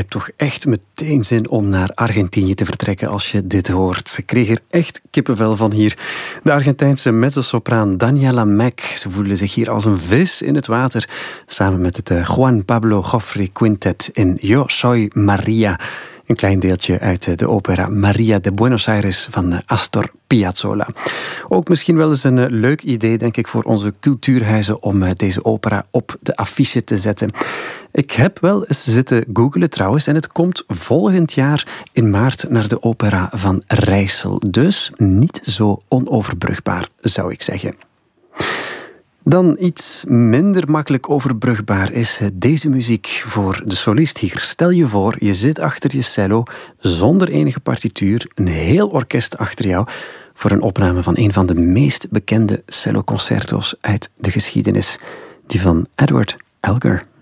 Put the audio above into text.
hebt toch echt meteen zin om naar Argentinië te vertrekken als je dit hoort. Ik kreeg er echt kippenvel van hier. De Argentijnse mezzosopraan Daniela Mack. Ze voelen zich hier als een vis in het water. Samen met het Juan Pablo Joffre Quintet in Yo Soy Maria. Een klein deeltje uit de opera Maria de Buenos Aires van Astor Piazzolla. Ook misschien wel eens een leuk idee, denk ik, voor onze cultuurhuizen om deze opera op de affiche te zetten. Ik heb wel eens zitten googlen trouwens en het komt volgend jaar in maart naar de opera van Rijssel. Dus niet zo onoverbrugbaar, zou ik zeggen. Dan iets minder makkelijk overbrugbaar is deze muziek voor de solist hier. Stel je voor, je zit achter je cello zonder enige partituur, een heel orkest achter jou, voor een opname van een van de meest bekende celloconcerto's uit de geschiedenis, die van Edward Elgar.